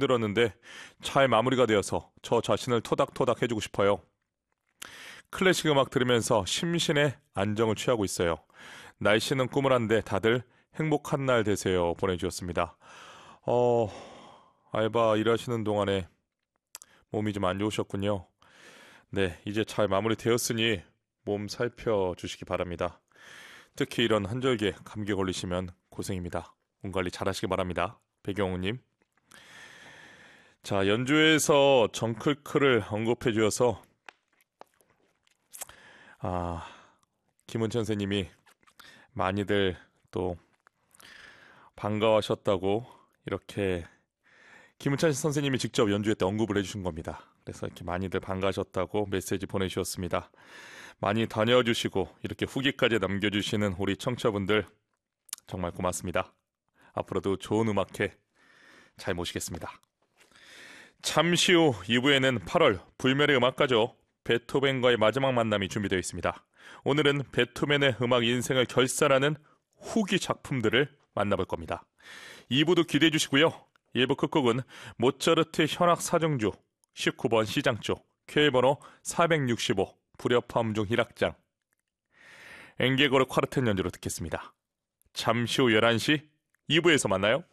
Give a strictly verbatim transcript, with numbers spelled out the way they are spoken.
힘들었는데 잘 마무리가 되어서 저 자신을 토닥토닥 해주고 싶어요. 클래식 음악 들으면서 심신의 안정을 취하고 있어요. 날씨는 꾸물한데 다들 행복한 날 되세요. 보내주셨습니다. 어, 알바 일하시는 동안에 몸이 좀 안 좋으셨군요. 네, 이제 잘 마무리되었으니 몸 살펴주시기 바랍니다. 특히 이런 한절기에 감기 걸리시면 고생입니다. 몸 관리 잘 하시기 바랍니다. 배경우님. 자, 연주에서 정클크를 언급해 주셔서 아, 김은천 선생님이 많이들 또 반가워하셨다고 이렇게 김은찬 선생님이 직접 연주회 때 언급을 해주신 겁니다. 그래서 이렇게 많이들 반가우셨다고 메시지 보내주셨습니다. 많이 다녀주시고 이렇게 후기까지 남겨주시는 우리 청취자분들 정말 고맙습니다. 앞으로도 좋은 음악회 잘 모시겠습니다. 잠시 후 이 부에는 팔월 불멸의 음악가죠. 베토벤과의 마지막 만남이 준비되어 있습니다. 오늘은 베토벤의 음악 인생을 결산하는 후기 작품들을 만나볼 겁니다. 이 부도 기대해 주시고요. 일 부 끝곡은 모차르트 현악 사중주 십구 번 시장조 쾌번호 사백육십오 불협화음중 일 악장 엥게고르 콰르텟 연주로 듣겠습니다. 잠시 후 열한 시 이 부에서 만나요.